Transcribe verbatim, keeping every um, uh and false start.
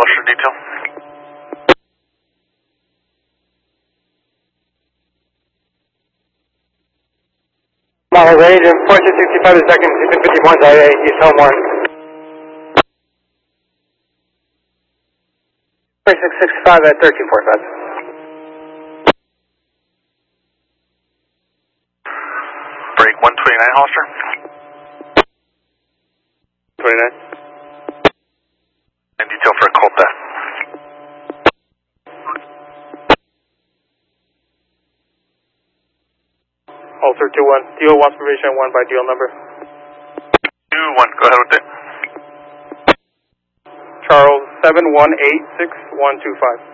Hollister detail. Model range and four six sixty-five a second, two fifty-one, I A, East Home one. four six sixty-five at thirteen forty-five. Break one twenty-nine, Hollister. twenty-nine. And detail for a cold death. Holster two one, D O wants permission one by D O number. two one, go ahead with it. Charles seven one eight six one two five.